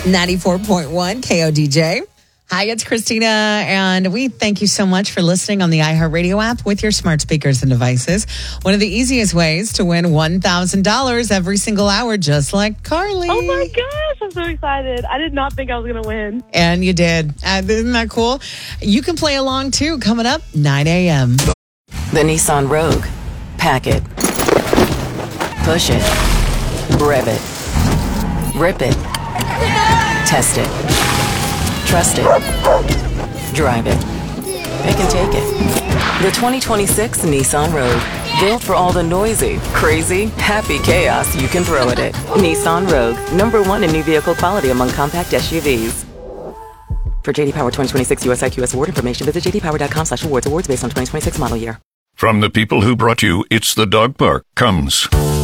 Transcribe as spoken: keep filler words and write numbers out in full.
ninety-four point one K O D J. Hi, it's Christina, and we thank you so much for listening on the iHeartRadio app with your smart speakers and devices. One of the easiest ways to win one thousand dollars every single hour, just like Carly. Oh my gosh, I'm so excited. I did not think I was going to win. And you did. Uh, isn't that cool? You can play along too, coming up nine a.m. The Nissan Rogue. Pack it. Push it. Rev it. Rip it. Test it. Trust it. Drive it. Pick and take it. The twenty twenty-six Nissan Rogue. Built for all the noisy, crazy, happy chaos you can throw at it. Nissan Rogue. Number one in new vehicle quality among compact S U Vs. For J D Power twenty twenty-six U S I Q S award information, visit j d power dot com slash awards. Awards based on twenty twenty-six model year. From the people who brought you It's the Dog Park comes